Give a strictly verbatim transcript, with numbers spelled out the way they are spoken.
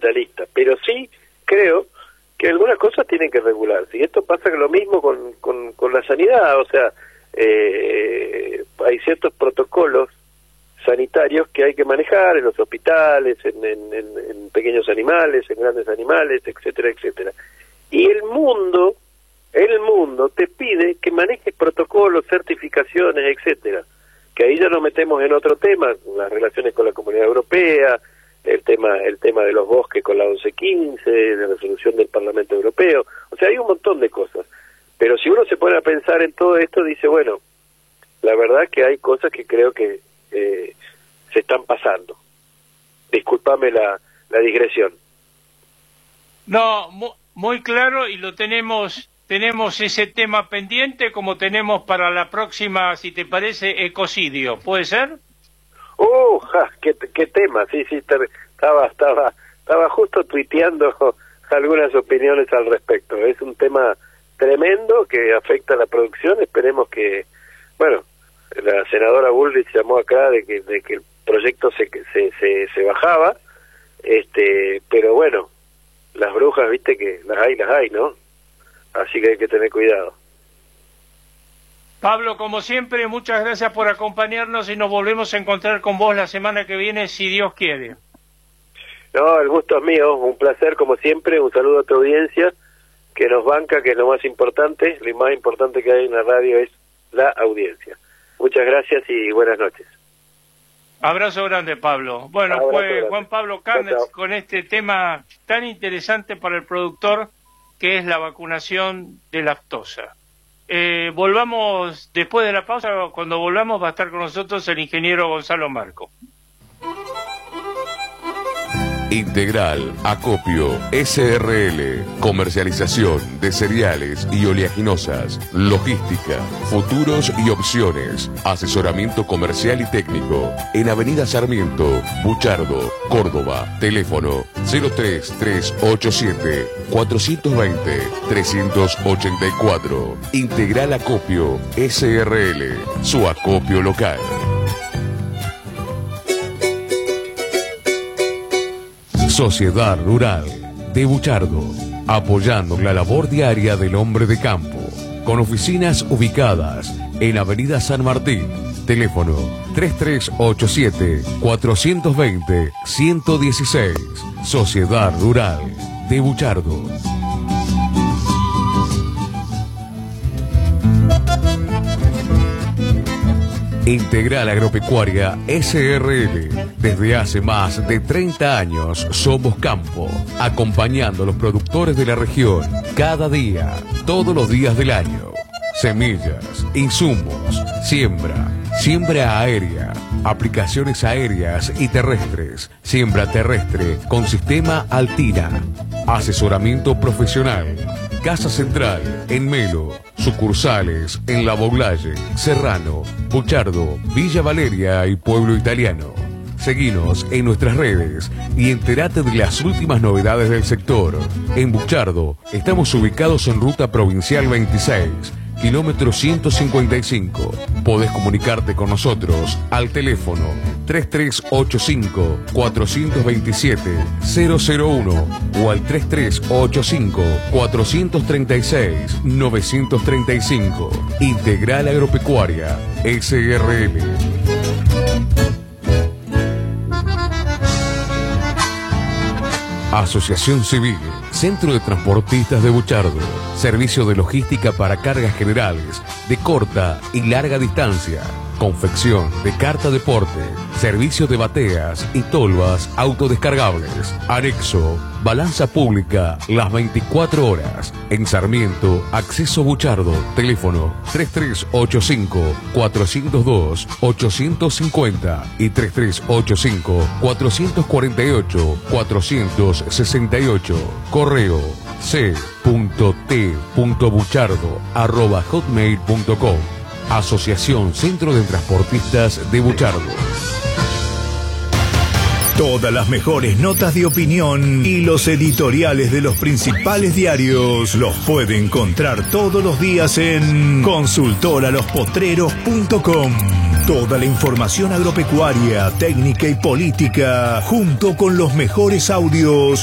capitalista, pero sí creo que algunas cosas tienen que regularse, y esto pasa lo mismo con, con, con la sanidad, o sea, eh, hay ciertos protocolos sanitarios que hay que manejar en los hospitales, en, en, en, en pequeños animales, en grandes animales, etcétera, etcétera. Y el mundo, el mundo te pide que manejes protocolos, certificaciones, etcétera. Que ahí ya nos metemos en otro tema, las relaciones con la Comunidad Europea, el tema el tema de los bosques con la once quince, la resolución del Parlamento Europeo. O sea, hay un montón de cosas. Pero si uno se pone a pensar en todo esto, dice, bueno, la verdad que hay cosas que creo que eh, se están pasando. Discúlpame la, la digresión. No, mu muy claro, y lo tenemos, tenemos ese tema pendiente, como tenemos para la próxima, si te parece, ecocidio. ¿Puede ser? ¡Uh! Ja, qué, qué tema! Sí, sí, estaba, estaba, estaba justo tuiteando algunas opiniones al respecto. Es un tema tremendo que afecta a la producción. Esperemos que, bueno, la senadora Bullrich llamó acá de que, de que el proyecto se, se, se, se bajaba, este, pero bueno, las brujas, viste que las hay, las hay, ¿no? Así que hay que tener cuidado. Pablo, como siempre, muchas gracias por acompañarnos y nos volvemos a encontrar con vos la semana que viene, si Dios quiere. No, el gusto es mío, un placer como siempre, un saludo a tu audiencia, que nos banca, que es lo más importante, lo más importante que hay en la radio es la audiencia. Muchas gracias y buenas noches. Abrazo grande, Pablo. Bueno, Abrazo fue grande. Juan Pablo Carnes con este tema tan interesante para el productor, que es la vacunación de lactosa. Eh, volvamos después de la pausa. Cuando volvamos va a estar con nosotros el ingeniero Gonzalo Marco. Integral Acopio S R L, comercialización de cereales y oleaginosas, logística, futuros y opciones, asesoramiento comercial y técnico, en Avenida Sarmiento, Buchardo, Córdoba, teléfono cero tres tres ocho siete cuatro dos cero tres ocho cuatro. Integral Acopio S R L, su acopio local. Sociedad Rural de Buchardo, apoyando la labor diaria del hombre de campo, con oficinas ubicadas en Avenida San Martín, teléfono tres tres ocho siete cuatro dos cero uno uno seis, Sociedad Rural de Buchardo. Integral Agropecuaria S R L. Desde hace más de treinta años somos campo, acompañando a los productores de la región cada día, todos los días del año. Semillas, insumos, siembra, siembra aérea, aplicaciones aéreas y terrestres, siembra terrestre con sistema Altina, asesoramiento profesional. Casa Central, en Melo, sucursales en La Boulaye, Serrano, Buchardo, Villa Valeria y Pueblo Italiano. Seguinos en nuestras redes y entérate de las últimas novedades del sector. En Buchardo estamos ubicados en Ruta Provincial veintiséis, kilómetro ciento cincuenta y cinco. Podés comunicarte con nosotros al teléfono tres tres ocho cinco cuatro dos siete cero cero uno o al tres tres ocho cinco cuatro tres seis nueve tres cinco. Integral Agropecuaria S R L. Asociación Civil, Centro de Transportistas de Buchardo, servicio de logística para cargas generales de corta y larga distancia, confección de carta deporte, servicio de bateas y tolvas autodescargables, anexo, balanza pública las veinticuatro horas, en Sarmiento, acceso Buchardo, teléfono tres tres ocho cinco cuatro cero dos ocho cinco cero y tres tres ocho cinco cuatro cuatro ocho cuatro seis ocho, correo c punto t punto buchardo arroba hotmail punto com. Asociación Centro de Transportistas de Buchardo. Todas las mejores notas de opinión y los editoriales de los principales diarios los puede encontrar todos los días en consultor a los potreros punto com. Toda la información agropecuaria, técnica y política, junto con los mejores audios